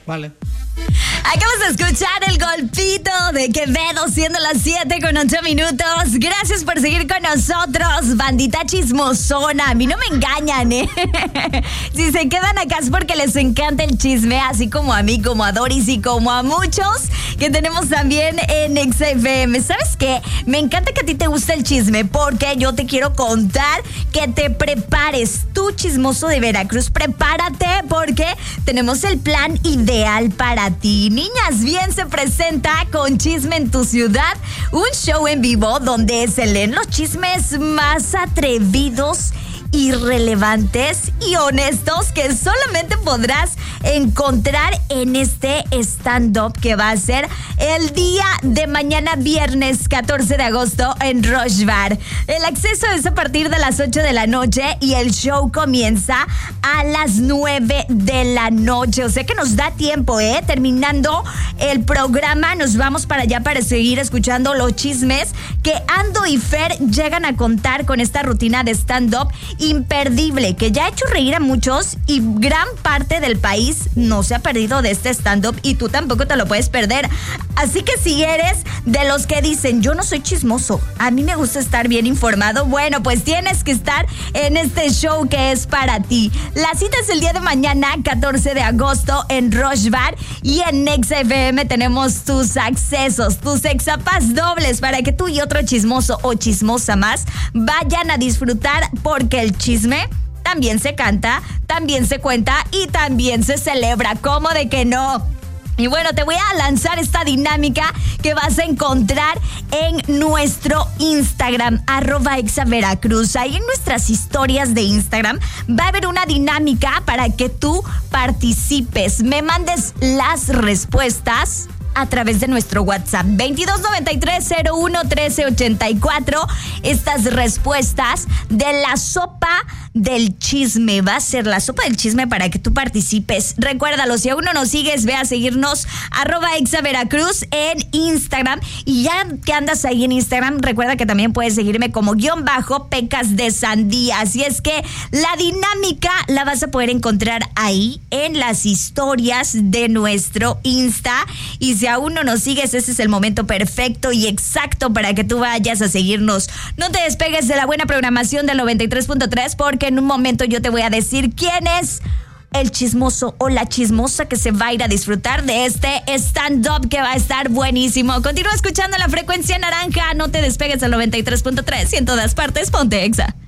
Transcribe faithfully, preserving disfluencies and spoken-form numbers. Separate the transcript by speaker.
Speaker 1: Vale.
Speaker 2: Acabas de escuchar el golpito de Quevedo, siendo las siete con ocho minutos. Gracias por seguir con nosotros, bandita chismosona. A mí no me engañan, ¿eh? Si se quedan acá es porque les encanta el chisme, así como a mí, como a Doris y como a muchos que tenemos también en X F M. ¿Sabes qué? Me encanta que a ti te guste el chisme, porque yo te quiero contar que te prepares. Tú, chismoso de Veracruz, prepárate porque tenemos el plan ideal para ti. Niñas Bien se presenta con Chisme en tu Ciudad, un show en vivo donde se leen los chismes más atrevidos, irrelevantes y honestos que solamente podrás encontrar en este stand-up que va a ser el día de mañana, viernes catorce de agosto en Rush Bar. El acceso es a partir de las ocho de la noche y el show comienza a las nueve de la noche. O sea que nos da tiempo, ¿eh? Terminando el programa, nos vamos para allá para seguir escuchando los chismes que Ando y Fer llegan a contar con esta rutina de stand-up imperdible, que ya ha hecho reír a muchos y gran parte del país no se ha perdido de este stand-up y tú tampoco te lo puedes perder. Así que si eres de los que dicen, yo no soy chismoso, a mí me gusta estar bien informado, bueno, pues tienes que estar en este show que es para ti. La cita es el día de mañana, catorce de agosto, en Rush Bar, y en X F M tenemos tus accesos, tus exapas dobles para que tú y otro chismoso o chismosa más vayan a disfrutar, porque el chisme también se canta, también se cuenta y también se celebra. ¿Cómo de que no? Y bueno, te voy a lanzar esta dinámica que vas a encontrar en nuestro Instagram, arroba exaveracruz. Ahí en nuestras historias de Instagram va a haber una dinámica para que tú participes. Me mandes las respuestas a través de nuestro WhatsApp veintidós noventa y tres cero uno trece ochenta y cuatro. Estas respuestas de la sopa del chisme. Va a ser la sopa del chisme para que tú participes. Recuérdalo, si aún no nos sigues, ve a seguirnos arroba exaveracruz en Instagram. Y ya que andas ahí en Instagram, recuerda que también puedes seguirme como guión bajo pecas de sandía. Así es que la dinámica la vas a poder encontrar ahí en las historias de nuestro Insta. Y si aún no nos sigues, ese es el momento perfecto y exacto para que tú vayas a seguirnos. No te despegues de la buena programación del noventa y tres punto tres, porque en un momento yo te voy a decir quién es el chismoso o la chismosa que se va a ir a disfrutar de este stand-up que va a estar buenísimo. Continúa escuchando la frecuencia naranja, no te despegues del noventa y tres punto tres y en todas partes ponte Exa.